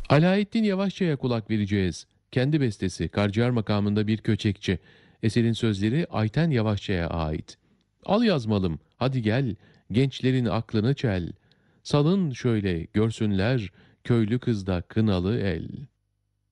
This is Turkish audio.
Alaettin Yavaşça'ya kulak vereceğiz. Kendi bestesi Karciğer makamında bir köçekçi. Eserin sözleri Ayten Yavaşça'ya ait. Al yazmalım, hadi gel, gençlerin aklını çel. Salın şöyle görsünler, köylü kızda kınalı el.